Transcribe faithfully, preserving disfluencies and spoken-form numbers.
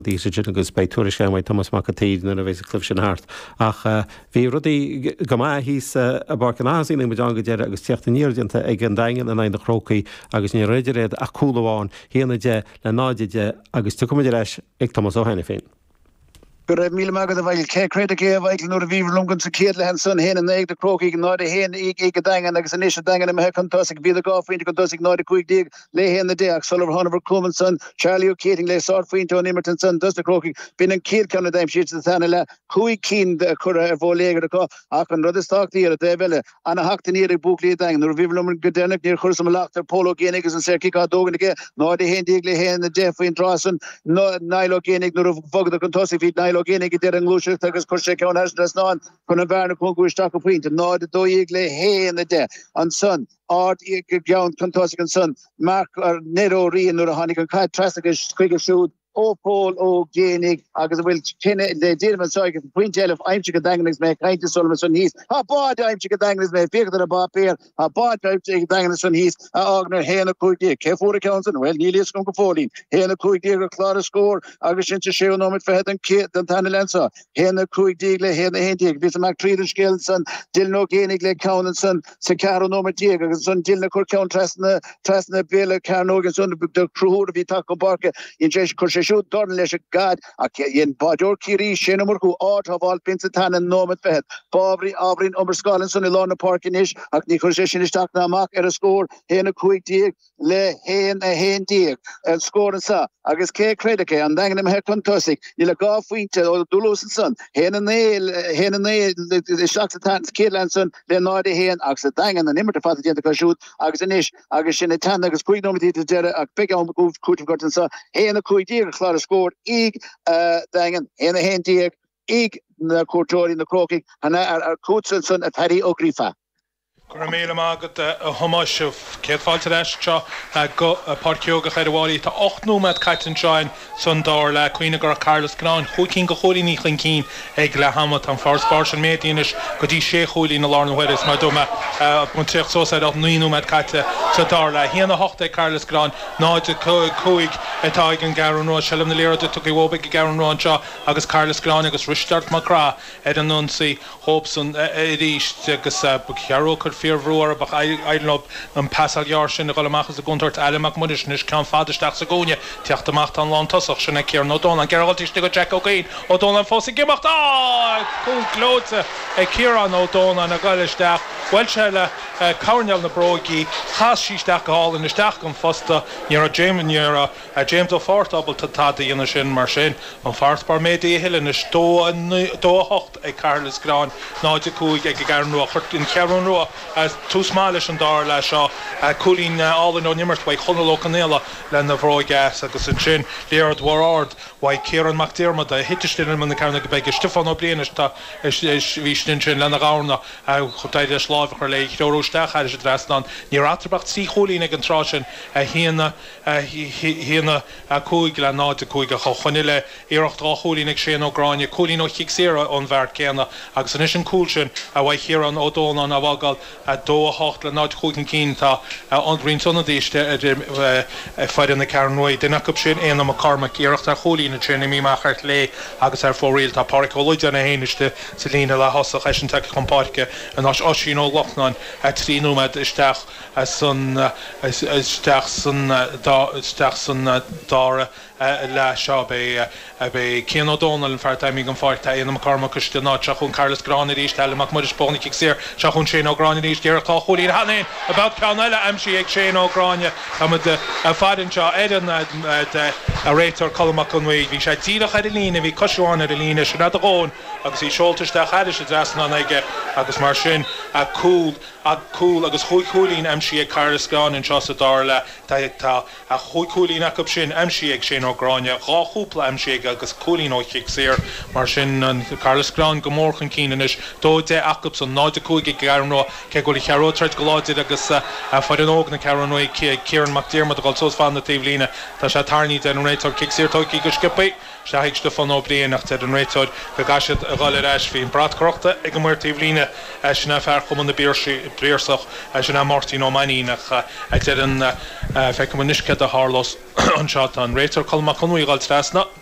These are agus by Tourish Gamway Thomas McAteed and a bheits Clifton Hart. Ach bhí rudí gamá hís a barcanásí na mudanga deire agus teachtaníirdianta ag an daingin na nain na chrócaí agus ní réidir réad a cúlaháin híana de le náide agus tucumid leis ag Thomas O'Hanna féin. Gur mil magad a bhail ce creid a cé bhail nuair a bhíh lungan sa céad le son héna na ag de crocaí ag náid a héana ag ag a daingan agus an isise daingan am hecan tosig bhí a gáfainte go tosig náid a chuig díag le héana de ag Sullivan Hanover Coleman son Charlie O'Keating le sort faointe an Imerton son dus de crocaí bin an céad ceanna daim siad sa tanna le chuig cín de chura ar bhó légar aá ach an rud is táchtaí ar a dé bheile anna hachta níir ag búclaí daingan nuair a bhíh lumar go dénach níor chur sam leachtar polo génig agus an cercií cá dógan aige náid a héana díag le héana de faoin rásan Nailo génig nuair a bhagad an tosig hí Nailo génig de an glúise agus chuirse ceann as ná chun an bhena cúgúisteach go puinte náid a dóigh le héana de an son ard ag geann chuntásigh an son Mark ar Nero Rian nuair a tháinig an caiid treasagus chuig a siúd ó Paul ó Génig agus bhfuil cinenne le déanamh sáig an puinte eileh aimse go dainganis mé caiinte Sullivan son híos a bád aimse go dainganis mé fiachad ar a bá péir a bád aimse go dainganis son híos a agnar héana chuigdí ce fóra ceansan bhfuil nílios gom go fólín héana chuigdí go chláir a scór agus sin te séú nóid fehead an cé an tanna lensa héana chuigdí le héana héntíag bhís amach tríidir scéil san dil nó Génig le ceann san sa cearú nóid díag agus san dil na chur ceann tresna tresna béle cearnógan son de cruúra bhí take go barca in déis chur siú dorn leis a gad a yen bador kiri shenamurku art of all pintan and nomet fehet Bobri Abrin over Scotland son Ilona Parkinish ak ni khoshin istak na mak er a score hena quick dig le hen a hen dig and score sa agus ke credit and then him her contosik ila golf winter or dulos son hen and nail hen and nail the shots at Kidlandson le no de hen axa dang and the nimmer to fat the shoot agus anish agus in a tan agus quick nomity to der a big on go could got sa hen a quick dig clara scored ig uh dangen in a hen dig ig na courtori na croaking and ar Cootson a Paddy O'Grifa Gramela mágad a homáisih céadfáilte eisteo go parcioga chaidirháí tá ocht nómad caiitin seáin san dáir le cuioine gur Carlos Gnáin chuicín go choiríní chlincín ag le hamat an fáspáir an médaois go dtí sé choilí na lána huiris má duma mun tíocht sósaid á ní nómad caiite sa dáir le híana hocht ag Carlos Gnáin náide chuig atá ag an garan rá selim na léir tu go bhóba go garan rá seo agus Carlos Gnáin agus Richard Macra ar an nunsaí Hobson i ríist agus cearó chur fearhrúar bach ailob an pasal jaar sin a golamachchas a guntart eileach munis nis can fadisteach sa gúne teachtamach an lá tosach sinna céar nó dóna geiraltíiste go Jack O'Géin ó dóna fósa gimacht á cúglóte ag céarán ó dóna na gaiisteach bhfuil se le cairneal na brógaí chaisíisteach go hála isteach an fosta níar a James níar a James O'Fortabal tá dhéana sin mar sin an farspar médaí hillan is dó dó hocht ag Carlos Gnáin náide cúig ag garan ruach chuirt in cearún ruach as tú smáis an dáir le seo coolín álan ó nimmert bhaid chunaló canéla le na bhróigeas agus an sin léard warard bhaid Ciaran McDermott a hitteistíine man na carna go beige Stefan O'Brien tá bhí sin sin lena gána chutáide sláh chu le teóróisteach ar is drasán ní atrabacht sí cholín ag an trá sin a híana híana a cúig le náide cúig a chu chuile éirecht á cholín ag sé óráine cholín ó chiic séra an bhar céna agus san is an cúil sin a bhaid Ciaran ó dóna a bhágal a dó hocht le náid chuigin cín tá anrín sonna díiste feidir na cairnúid duna go sin éana a carmach éirecht a cholín na tréna mí machart le agus ar fóréil tá paricóide na héanaiste sa lína le hosach éis an take chumpáirce an as osín ó Lochnain a tríúmad isteach san isteach san isteach san dára le seo be be céan ó dónal an feartaimí an fáirta éanam carmach chuiste ná chun Carlos Gráin ríist eileach muidir spónig sér se chun sé ó Gráin ríist deartá choíí hanéin about ceanile amsí ag sé ó Gráine a fadin seo éan a réitar colmach an bhí sé tíach ar lína bhí cosúáin ar a lína sin a gón agus í seoltaiste chaidir sé drasna aige agus mar sin a cool a cool agus chuig choilín amsí ag Carlos Gráin an seo sa dála tá a chuig choilín a sin amsí ag sé ó Gráine ráúpla amsí agus choilín ó chiic sér mar sin an Carlos Gráin go mórchan cíanais dó de acap san náide chuig ag garan ce go chearótreid go láidir agus a fáid an óg na ceanú Ciaran McDermott a gáil sos fan na taobhlína tá sé tarní den an réitor chiic séirtóí go scipaí se hiic Stefan O'Brien nach te an réitor go gaiisiid a gáil éis hí an bratcrochta ag go muir taobhlína sinna fear chum na bríorsach sinna Martin O'Mani nach ag te an fe go nisce a hálos an seo an réitor colmach an uí gáil trasna